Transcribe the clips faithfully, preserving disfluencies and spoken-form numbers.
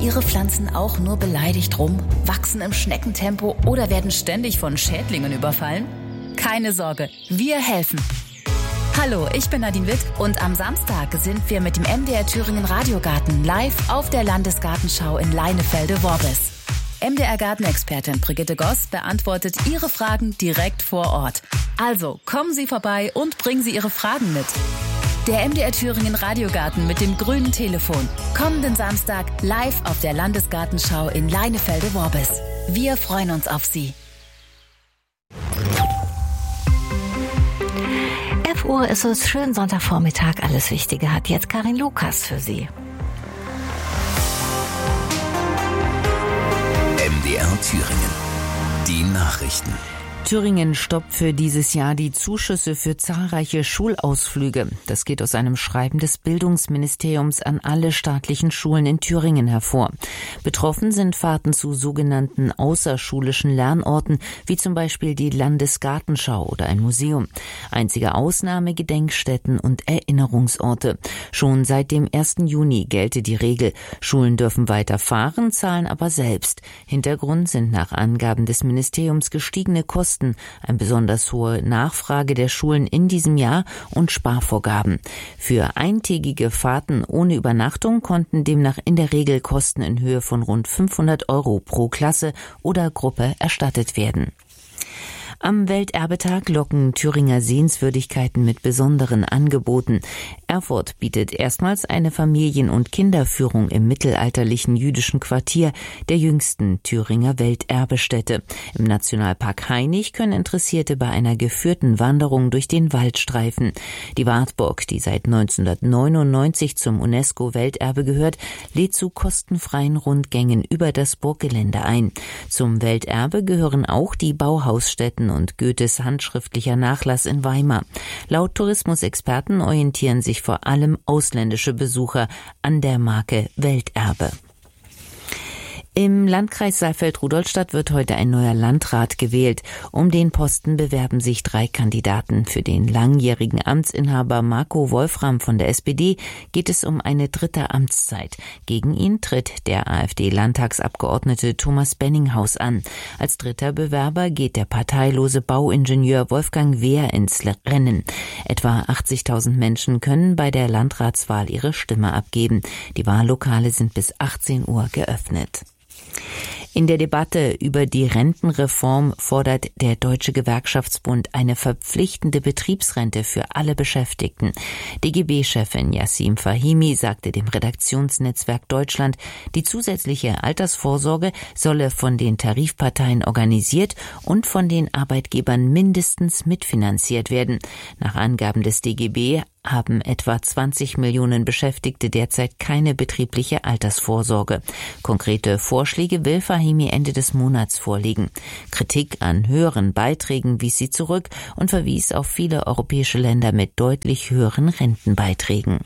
Ihre Pflanzen auch nur beleidigt rum, wachsen im Schneckentempo oder werden ständig von Schädlingen überfallen? Keine Sorge, wir helfen. Hallo, ich bin Nadine Witt und am Samstag sind wir mit dem M D R Thüringen Radiogarten live auf der Landesgartenschau in Leinefelde-Worbis. M D R-Gartenexpertin Brigitte Goss beantwortet Ihre Fragen direkt vor Ort. Also kommen Sie vorbei und bringen Sie Ihre Fragen mit. Der M D R Thüringen Radiogarten mit dem grünen Telefon. Kommenden Samstag live auf der Landesgartenschau in Leinefelde-Worbis. Wir freuen uns auf Sie. elf Uhr ist es, schönen Sonntagvormittag. Alles Wichtige hat jetzt Karin Lukas für Sie. M D R Thüringen. Die Nachrichten. Thüringen stoppt für dieses Jahr die Zuschüsse für zahlreiche Schulausflüge. Das geht aus einem Schreiben des Bildungsministeriums an alle staatlichen Schulen in Thüringen hervor. Betroffen sind Fahrten zu sogenannten außerschulischen Lernorten, wie zum Beispiel die Landesgartenschau oder ein Museum. Einzige Ausnahme Gedenkstätten und Erinnerungsorte. Schon seit dem ersten Juni gelte die Regel. Schulen dürfen weiter fahren, zahlen aber selbst. Hintergrund sind nach Angaben des Ministeriums gestiegene Kosten, eine besonders hohe Nachfrage der Schulen in diesem Jahr und Sparvorgaben. Für eintägige Fahrten ohne Übernachtung konnten demnach in der Regel Kosten in Höhe von rund fünfhundert Euro pro Klasse oder Gruppe erstattet werden. Am Welterbetag locken Thüringer Sehenswürdigkeiten mit besonderen Angeboten. Erfurt bietet erstmals eine Familien- und Kinderführung im mittelalterlichen jüdischen Quartier, der jüngsten Thüringer Welterbestätte. Im Nationalpark Hainich können Interessierte bei einer geführten Wanderung durch den Wald streifen. Die Wartburg, die seit neunzehnhundertneunundneunzig zum UNESCO-Welterbe gehört, lädt zu kostenfreien Rundgängen über das Burggelände ein. Zum Welterbe gehören auch die Bauhausstätten und Goethes handschriftlicher Nachlass in Weimar. Laut Tourismusexperten orientieren sich vor allem ausländische Besucher an der Marke Welterbe. Im Landkreis Saalfeld-Rudolstadt wird heute ein neuer Landrat gewählt. Um den Posten bewerben sich drei Kandidaten. Für den langjährigen Amtsinhaber Marco Wolfram von der S P D geht es um eine dritte Amtszeit. Gegen ihn tritt der AfD-Landtagsabgeordnete Thomas Benninghaus an. Als dritter Bewerber geht der parteilose Bauingenieur Wolfgang Wehr ins Rennen. Etwa achtzigtausend Menschen können bei der Landratswahl ihre Stimme abgeben. Die Wahllokale sind bis achtzehn Uhr geöffnet. In der Debatte über die Rentenreform fordert der Deutsche Gewerkschaftsbund eine verpflichtende Betriebsrente für alle Beschäftigten. D G B-Chefin Yassim Fahimi sagte dem Redaktionsnetzwerk Deutschland, die zusätzliche Altersvorsorge solle von den Tarifparteien organisiert und von den Arbeitgebern mindestens mitfinanziert werden. Nach Angaben des D G B haben etwa zwanzig Millionen Beschäftigte derzeit keine betriebliche Altersvorsorge. Konkrete Vorschläge will Fahimi Ende des Monats vorlegen. Kritik an höheren Beiträgen wies sie zurück und verwies auf viele europäische Länder mit deutlich höheren Rentenbeiträgen.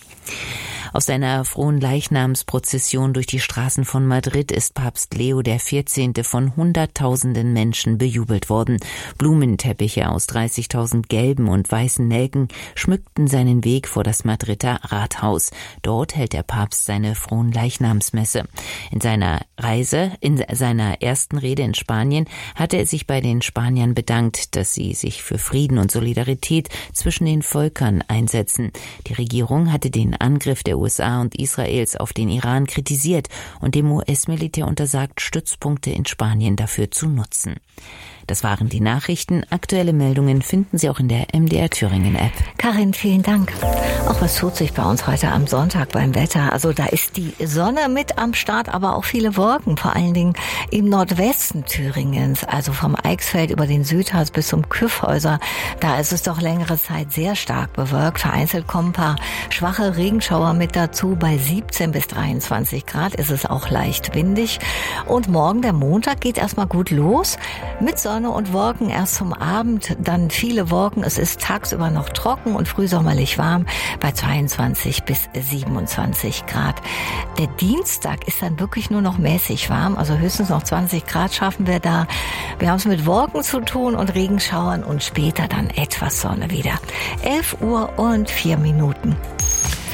Auf seiner Fronleichnamsprozession durch die Straßen von Madrid ist Papst Leo der vierzehnte von hunderttausenden Menschen bejubelt worden. Blumenteppiche aus dreißigtausend gelben und weißen Nelken schmückten seinen Weg vor das Madrider Rathaus. Dort hält der Papst seine Fronleichnamsmesse. In seiner Reise, in seiner ersten Rede in Spanien, hatte er sich bei den Spaniern bedankt, dass sie sich für Frieden und Solidarität zwischen den Völkern einsetzen. Die Regierung hatte den Angriff der U S A und Israels auf den Iran kritisiert und dem U S-Militär untersagt, Stützpunkte in Spanien dafür zu nutzen. Das waren die Nachrichten. Aktuelle Meldungen finden Sie auch in der M D R Thüringen App. Karin, vielen Dank. Auch was tut sich bei uns heute am Sonntag beim Wetter? Also da ist die Sonne mit am Start, aber auch viele Wolken, vor allen Dingen im Nordwesten Thüringens, also vom Eichsfeld über den Südharz bis zum Kyffhäuser. Da ist es doch längere Zeit sehr stark bewölkt. Vereinzelt kommen ein paar schwache Regenschauer mit dazu. Bei siebzehn bis dreiundzwanzig Grad ist es auch leicht windig. Und morgen, der Montag, geht erstmal gut los mit Sonne und Wolken erst zum Abend, dann viele Wolken. Es ist tagsüber noch trocken und frühsommerlich warm bei zweiundzwanzig bis siebenundzwanzig Grad. Der Dienstag ist dann wirklich nur noch mäßig warm, also höchstens noch zwanzig Grad schaffen wir da. Wir haben es mit Wolken zu tun und Regenschauern und später dann etwas Sonne wieder. elf Uhr und vier Minuten.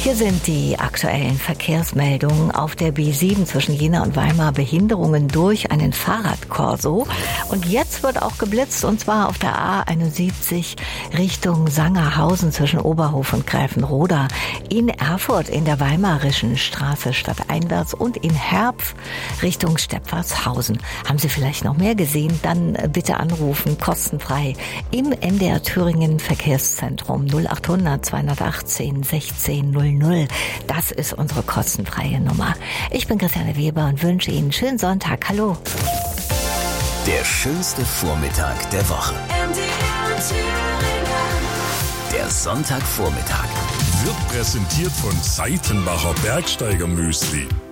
Hier sind die aktuellen Verkehrsmeldungen. Auf der B sieben zwischen Jena und Weimar Behinderungen durch einen Fahrradkorso. Und jetzt wird auch geblitzt, und zwar auf der A einundsiebzig Richtung Sangerhausen zwischen Oberhof und Gräfenroda. In Erfurt in der Weimarischen Straße stadteinwärts und in Herpf Richtung Stepfarshausen. Haben Sie vielleicht noch mehr gesehen? Dann bitte anrufen, kostenfrei im N D R Thüringen Verkehrszentrum null acht hundert zweihundertachtzehn sechzehn null null. Das ist unsere kostenfreie Nummer. Ich bin Christiane Weber und wünsche Ihnen einen schönen Sonntag. Hallo. Der schönste Vormittag der Woche. Der Sonntagvormittag wird präsentiert von Seitenbacher Bergsteiger Müsli.